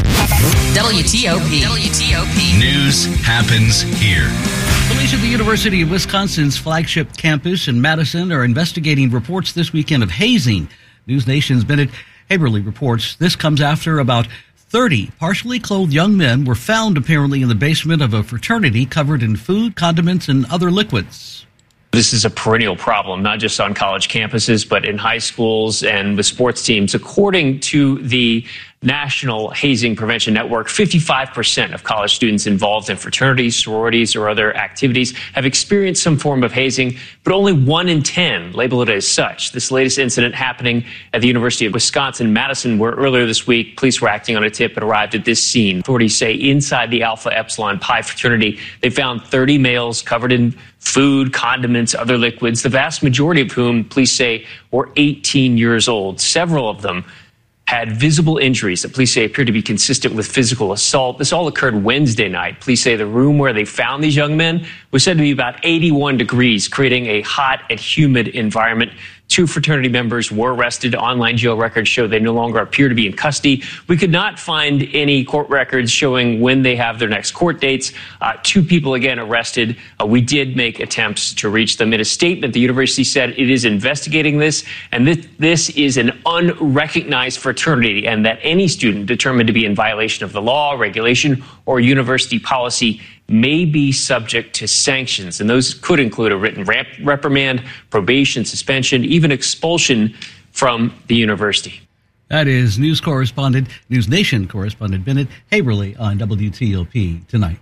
W T O P. W T O P. News happens here. Police at the University of Wisconsin's flagship campus in Madison are investigating reports this weekend of hazing. News Nation's Bennett Haberly reports this comes after about thirty partially clothed young men were found apparently in the basement of a fraternity covered in food, condiments, and other liquids. This is a perennial problem, not just on college campuses, but in high schools and with sports teams. According to the National Hazing Prevention Network, fifty-five percent of college students involved in fraternities, sororities, or other activities have experienced some form of hazing, but only one in ten label it as such. This latest incident happening at the University of Wisconsin-Madison, where earlier this week, police were acting on a tip and arrived at this scene. Authorities say inside the Alpha Epsilon Pi fraternity, they found thirty males covered in food, condiments, other liquids, the vast majority of whom police say were eighteen years old. Several of them had visible injuries that police say appeared to be consistent with physical assault. This all occurred Wednesday night. Police say the room where they found these young men was said to be about eighty-one degrees, creating a hot and humid environment. Two fraternity members were arrested. Online jail records show they no longer appear to be in custody. We could not find any court records showing when they have their next court dates. Uh, two people, again, arrested. Uh, we did make attempts to reach them. In a statement, the university said it is investigating this, and this, this is an unrecognized fraternity, and that any student determined to be in violation of the law, regulation, or university policy may be subject to sanctions, and those could include a written rep- reprimand, probation, suspension, even expulsion from the university. That is news correspondent, News Nation correspondent Bennett Haberly on W T O P tonight.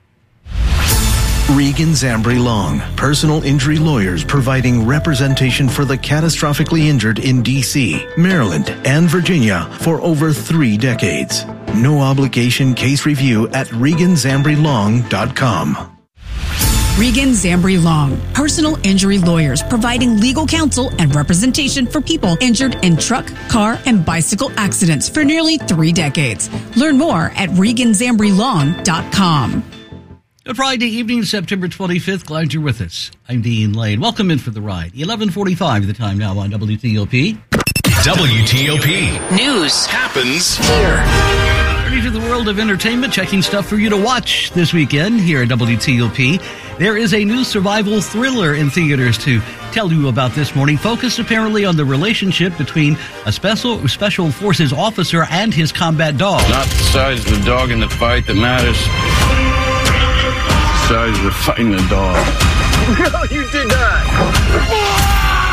Regan Zambri Long, personal injury lawyers providing representation for the catastrophically injured in D C, Maryland, and Virginia for over three decades. No obligation case review at Regan Zambri Long dot com. Regan Zambri Long, personal injury lawyers providing legal counsel and representation for people injured in truck, car, and bicycle accidents for nearly three decades. Learn more at Regan Zambri Long dot com. Good Friday evening, September twenty-fifth. Glad you're with us. I'm Dean Lane. Welcome in for the ride. eleven forty-five the time now on W T O P. W T O P. News happens here. Turning to the world of entertainment, checking stuff for you to watch this weekend here at W T O P. There is a new survival thriller in theaters to tell you about this morning, focused apparently on the relationship between a special special forces officer and his combat dog. Not the size of the dog in the fight that matters. The size of the fighting the dog. No, you did not.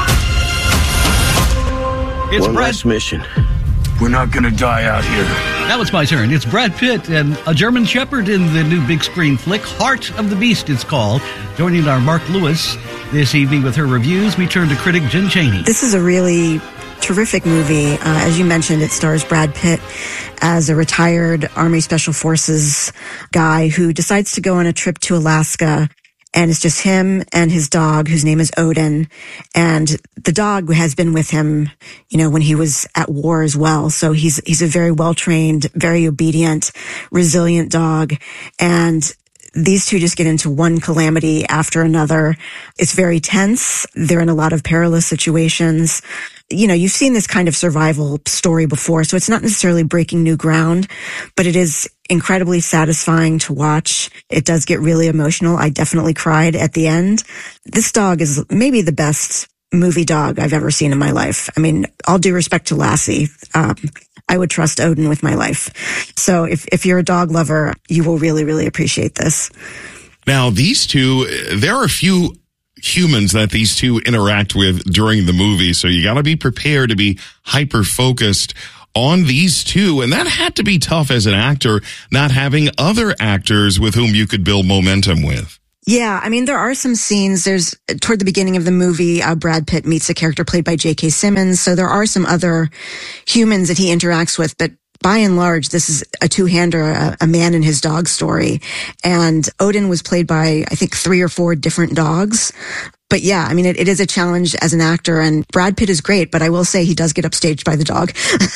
It's One Brad. last mission. We're not gonna die out here. Now it's my turn. It's Brad Pitt and a German Shepherd in the new big screen flick, Heart of the Beast it's called. Joining our Mark Lewis this evening with her reviews, we turn to critic Jen Chaney. This is a really terrific movie. Uh, as you mentioned, it stars Brad Pitt as a retired Army Special Forces guy who decides to go on a trip to Alaska. And it's just him and his dog, whose name is Odin. And the dog has been with him, you know, when he was at war as well. So he's, he's a very well-trained, very obedient, resilient dog. And these two just get into one calamity after another. It's very tense. They're in a lot of perilous situations. You know, you've seen this kind of survival story before, so it's not necessarily breaking new ground, but it is incredibly satisfying to watch. It does get really emotional. I definitely cried at the end. This dog is maybe the best movie dog I've ever seen in my life. I mean, all due respect to Lassie, um, I would trust Odin with my life. So if, if you're a dog lover, you will really, really appreciate this. Now, these two, there are a few humans that these two interact with during the movie, so you got to be prepared to be hyper focused on these two, and that had to be tough as an actor, not having other actors with whom you could build momentum with. Yeah, I mean, there are some scenes. There's, toward the beginning of the movie, uh, Brad Pitt meets a character played by J K. Simmons, so there are some other humans that he interacts with, but by and large, this is a two-hander, a, a man and his dog story. And Odin was played by, I think, three or four different dogs. But yeah, I mean, it, it is a challenge as an actor, and Brad Pitt is great, but I will say he does get upstaged by the dog.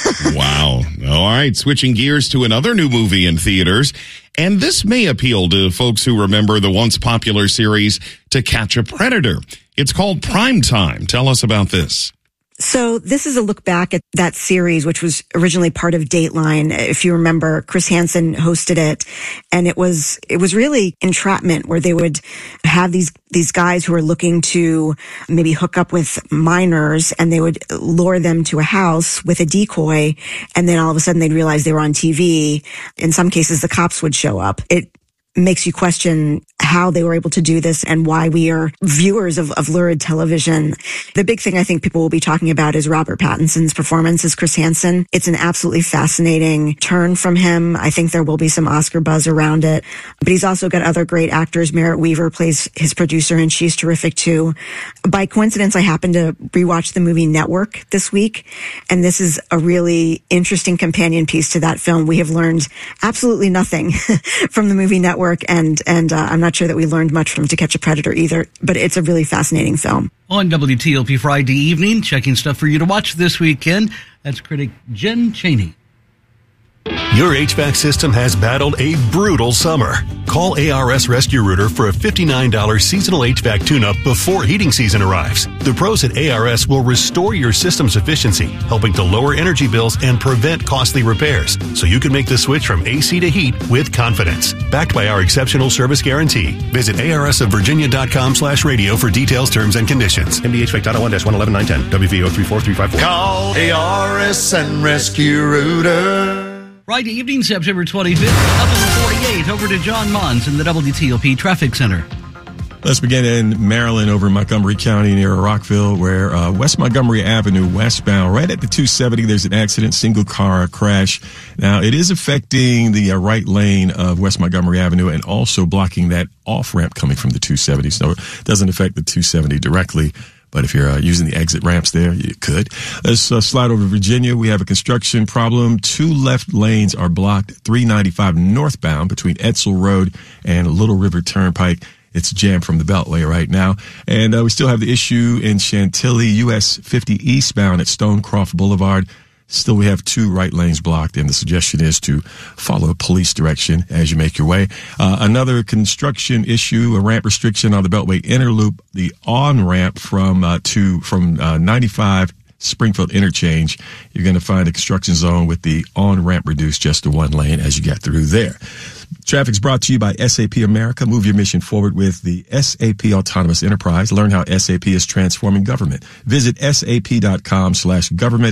Wow. All right, switching gears to another new movie in theaters. And this may appeal to folks who remember the once popular series To Catch a Predator. It's called Primetime. Tell us about this. So this is a look back at that series, which was originally part of Dateline. If you remember, Chris Hansen hosted it, and it was, it was really entrapment, where they would have these, these guys who are looking to maybe hook up with minors, and they would lure them to a house with a decoy, and then all of a sudden they'd realize they were on T V. In some cases, the cops would show up. It makes you question how they were able to do this and why we are viewers of, of lurid television. The big thing I think people will be talking about is Robert Pattinson's performance as Chris Hansen. It's an absolutely fascinating turn from him. I think there will be some Oscar buzz around it. But he's also got other great actors. Merritt Weaver plays his producer, and she's terrific too. By coincidence, I happened to rewatch the movie Network this week, and this is a really interesting companion piece to that film. We have learned absolutely nothing from the movie Network, and, and uh, I'm not sure that we learned much from To Catch a Predator either, but it's a really fascinating film. On W T O P Friday evening, checking stuff for you to watch this weekend, that's critic Jen Chaney. Your H V A C system has battled a brutal summer. Call A R S Rescue Rooter for a fifty-nine dollars seasonal H V A C tune-up before heating season arrives. The pros at A R S will restore your system's efficiency, helping to lower energy bills and prevent costly repairs, so you can make the switch from A C to heat with confidence. Backed by our exceptional service guarantee. Visit A R S of Virginia dot com slash radio for details, terms, and conditions. M D H V A C dot one dash one eleven nine ten. W V O three four three five four. Call A R S and Rescue Rooter. Friday evening, September twenty-fifth, eleven forty-eight. Over to John Mons in the W T O P Traffic Center. Let's begin in Maryland, over in Montgomery County near Rockville, where uh, West Montgomery Avenue westbound, right at the two seventy, there's an accident, single car crash. Now, it is affecting the uh, right lane of West Montgomery Avenue and also blocking that off-ramp coming from the two seventy. So it doesn't affect the two seventy directly. But if you're uh, using the exit ramps there, you could. Let's uh, slide over to Virginia. We have a construction problem. Two left lanes are blocked. three ninety-five northbound between Edsel Road and Little River Turnpike. It's jammed from the Beltway right now. And uh, we still have the issue in Chantilly, U S fifty eastbound at Stonecroft Boulevard. Still, we have two right lanes blocked, and the suggestion is to follow police direction as you make your way. Uh, another construction issue, a ramp restriction on the Beltway Inner Loop, the on-ramp from uh, to from uh, ninety-five Springfield Interchange. You're going to find a construction zone with the on-ramp reduced just to one lane as you get through there. Traffic's brought to you by S A P America. Move your mission forward with the S A P Autonomous Enterprise. Learn how S A P is transforming government. Visit sap.com slash government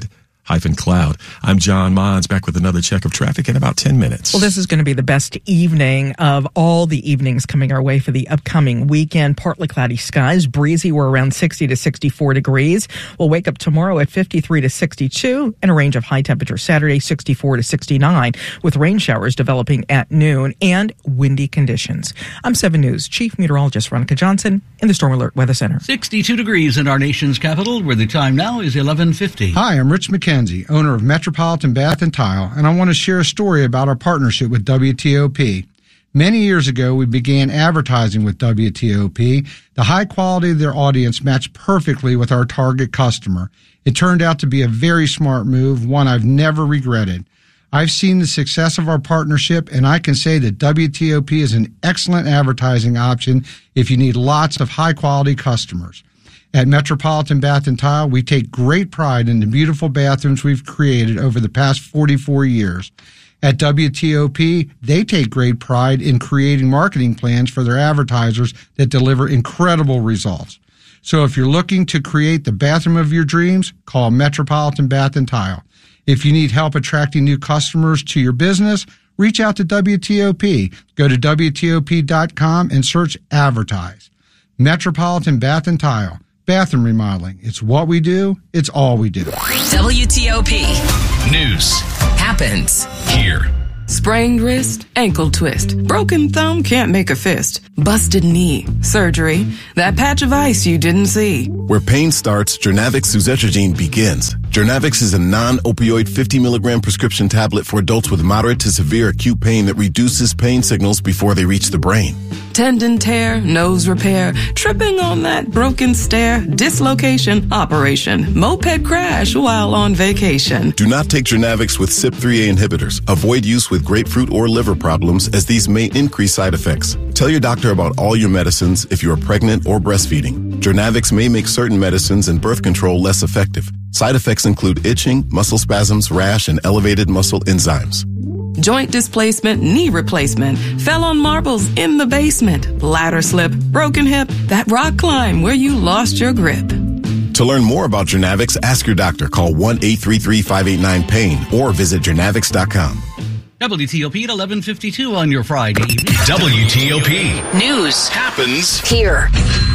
cloud. I'm John Mons, back with another check of traffic in about ten minutes. Well, this is going to be the best evening of all the evenings coming our way for the upcoming weekend. Partly cloudy skies, breezy. We're around sixty to sixty-four degrees. We'll wake up tomorrow at fifty-three to sixty-two and a range of high temperature Saturday, sixty-four to sixty-nine, with rain showers developing at noon and windy conditions. I'm seven News Chief Meteorologist Veronica Johnson in the Storm Alert Weather Center. sixty-two degrees in our nation's capital, where the time now is eleven fifty. Hi, I'm Rich McKenzie, owner of Metropolitan Bath and Tile, and I want to share a story about our partnership with W T O P. Many years ago, we began advertising with W T O P. The high quality of their audience matched perfectly with our target customer. It turned out to be a very smart move, one I've never regretted. I've seen the success of our partnership, and I can say that W T O P is an excellent advertising option if you need lots of high-quality customers. At Metropolitan Bath and Tile, we take great pride in the beautiful bathrooms we've created over the past forty-four years. At W T O P, they take great pride in creating marketing plans for their advertisers that deliver incredible results. So if you're looking to create the bathroom of your dreams, call Metropolitan Bath and Tile. If you need help attracting new customers to your business, reach out to W T O P. Go to W T O P dot com and search Advertise. Metropolitan Bath and Tile. Bathroom remodeling. It's what we do. It's all we do. W T O P. News Happens here. Sprained wrist, ankle twist, broken thumb, can't make a fist, busted knee, surgery, that patch of ice you didn't see. Where pain starts, Jernavix suzetrigine begins. Jernavix is a non-opioid fifty milligram prescription tablet for adults with moderate to severe acute pain that reduces pain signals before they reach the brain. Tendon tear, nose repair, tripping on that broken stair, dislocation, operation, moped crash while on vacation. Do not take Jernavix with C Y P three A inhibitors. Avoid use with grapefruit or liver problems, as these may increase side effects. Tell your doctor about all your medicines if you are pregnant or breastfeeding. Jernavix may make certain medicines and birth control less effective. Side effects include itching, muscle spasms, rash, and elevated muscle enzymes. Joint displacement, knee replacement, fell on marbles in the basement, ladder slip, broken hip, that rock climb where you lost your grip. To learn more about Jernavix, ask your doctor. Call one eight three three, five eight nine, pain or visit Jernavix dot com. W T O P at eleven fifty-two on your Friday evening. W T O P. News Happens here.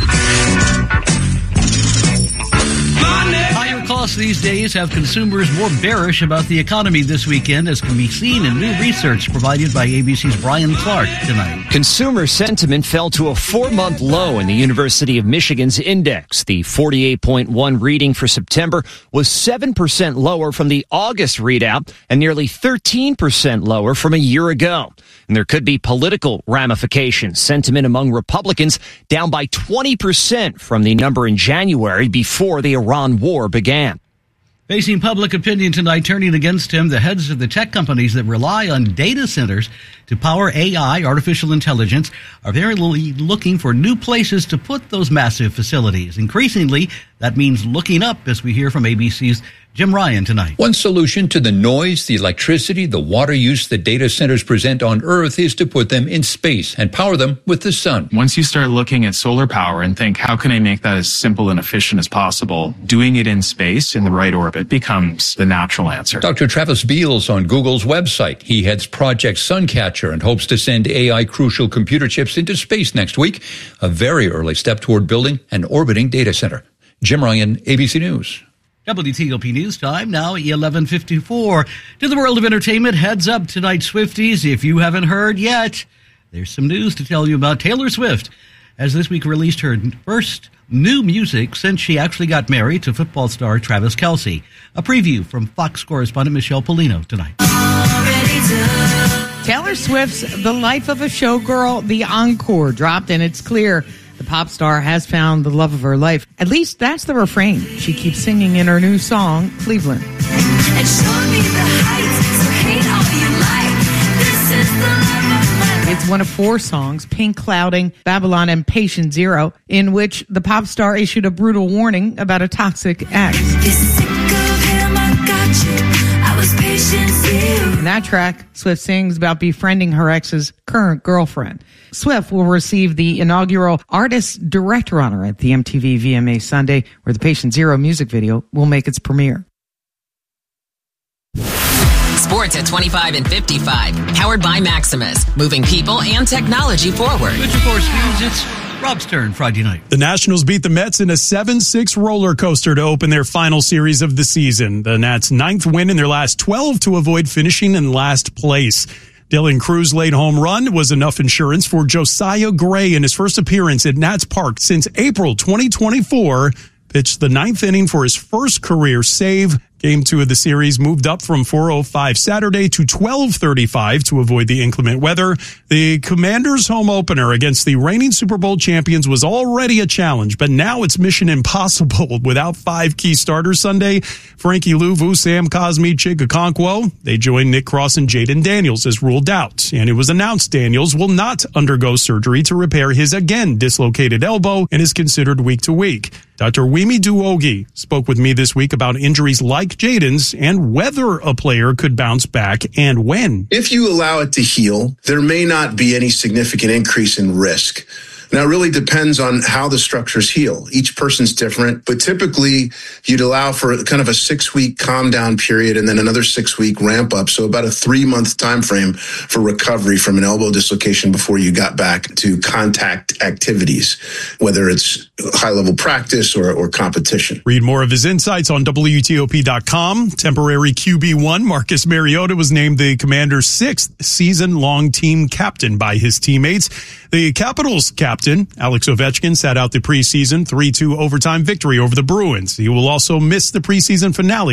Higher costs these days have consumers more bearish about the economy this weekend, as can be seen in new research provided by A B C's Brian Clark tonight. Consumer sentiment fell to a four-month low in the University of Michigan's index. The forty-eight point one reading for September was seven percent lower from the August readout and nearly thirteen percent lower from a year ago. And there could be political ramifications. Sentiment among Republicans down by twenty percent from the number in January before the Iran war began. Facing public opinion tonight, turning against him, the heads of the tech companies that rely on data centers to power A I, artificial intelligence, are very looking for new places to put those massive facilities. Increasingly, that means looking up, as we hear from A B C's Jim Ryan tonight. One solution to the noise, the electricity, the water use that data centers present on Earth is to put them in space and power them with the sun. Once you start looking at solar power and think, how can I make that as simple and efficient as possible? Doing it in space in the right orbit becomes the natural answer. Doctor Travis Beals on Google's website. He heads Project Suncatcher and hopes to send A I crucial computer chips into space next week, a very early step toward building an orbiting data center. Jim Ryan, A B C News. W T O P News Time, now eleven fifty-four. To the world of entertainment, heads up tonight, Swifties. If you haven't heard yet, there's some news to tell you about Taylor Swift, as this week released her first new music since she actually got married to football star Travis Kelce. A preview from Fox correspondent Michelle Polino tonight. Taylor Swift's The Life of a Showgirl, The Encore, dropped, and it's clear the pop star has found the love of her life. At least that's the refrain she keeps singing in her new song, Cleveland. And show me the heights, so hate all you like. This is the love of my life. It's one of four songs, Pink Clouding, Babylon, and Patient Zero, in which the pop star issued a brutal warning about a toxic ex. Sick of him, I got you. I was patient zero. In that track, Swift sings about befriending her ex's current girlfriend. Swift will receive the inaugural Artist Director honor at the M T V V M A Sunday, where the Patient Zero music video will make its premiere. Sports at twenty-five and fifty-five. Powered by Maximus. Moving people and technology forward. Which, of course, means it's Rob's turn Friday night. The Nationals beat the Mets in a seven six roller coaster to open their final series of the season. The Nats' ninth win in their last twelve to avoid finishing in last place. Dylan Cruz's late home run was enough insurance for Josiah Gray in his first appearance at Nats Park since April twenty twenty-four. Pitched the ninth inning for his first career save. Game two of the series moved up from four oh five Saturday to twelve thirty-five to avoid the inclement weather. The Commanders' home opener against the reigning Super Bowl champions was already a challenge, but now it's mission impossible without five key starters Sunday. Frankie Louvu, Sam Cosmi, Chig Okonkwo. They join Nick Cross and Jaden Daniels as ruled out. And it was announced Daniels will not undergo surgery to repair his again dislocated elbow and is considered week to week. Doctor Wemi Duogi spoke with me this week about injuries like Jaden's and whether a player could bounce back and when. If you allow it to heal, there may not be any significant increase in risk. Now, it really depends on how the structures heal. Each person's different, but typically you'd allow for kind of a six-week calm down period and then another six-week ramp up. So about a three-month time frame for recovery from an elbow dislocation before you got back to contact activities, whether it's high-level practice or, or competition. Read more of his insights on W T O P dot com. Temporary Q B one Marcus Mariota was named the Commanders' sixth season-long team captain by his teammates. The Capitals captain, Alex Ovechkin, sat out the preseason three two overtime victory over the Bruins. He will also miss the preseason finale